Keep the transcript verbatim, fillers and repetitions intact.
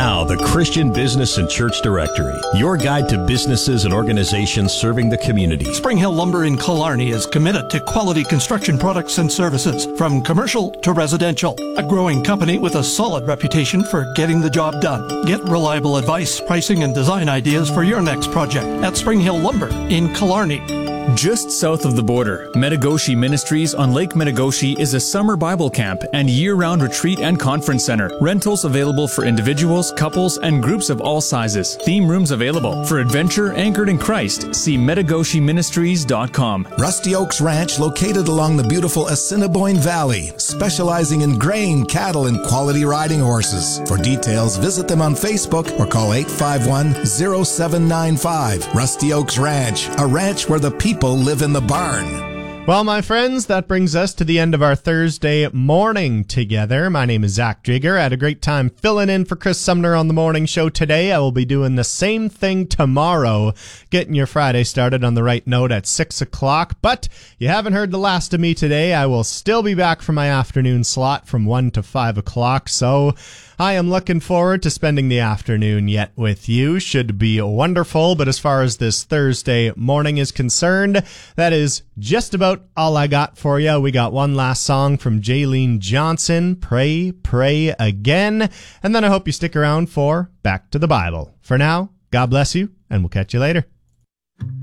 Now, the Christian Business and Church Directory, your guide to businesses and organizations serving the community. Spring Hill Lumber in Killarney is committed to quality construction products and services, from commercial to residential. A growing company with a solid reputation for getting the job done. Get reliable advice, pricing, and design ideas for your next project at Spring Hill Lumber in Killarney. Just south of the border, Metigoshe Ministries on Lake Metigoshe is a summer Bible camp and year-round retreat and conference center. Rentals available for individuals, couples, and groups of all sizes. Theme rooms available. For adventure anchored in Christ, see metigoshe ministries dot com. Rusty Oaks Ranch, located along the beautiful Assiniboine Valley, specializing in grain, cattle, and quality riding horses. For details, visit them on Facebook or call eight five one, zero seven nine five. Rusty Oaks Ranch, a ranch where the people live in the barn. Well, my friends, that brings us to the end of our Thursday morning together. My name is Zach Jigger. I had a great time filling in for Chris Sumner on the morning show today. I will be doing the same thing tomorrow, getting your Friday started on the right note at six o'clock. But you haven't heard the last of me today. I will still be back for my afternoon slot from one to five o'clock. So I am looking forward to spending the afternoon yet with you. Should be wonderful. But as far as this Thursday morning is concerned, that is just about all I got for you. We got one last song from Jaylene Johnson, Pray, Pray Again. And then I hope you stick around for Back to the Bible. For now, God bless you, and we'll catch you later.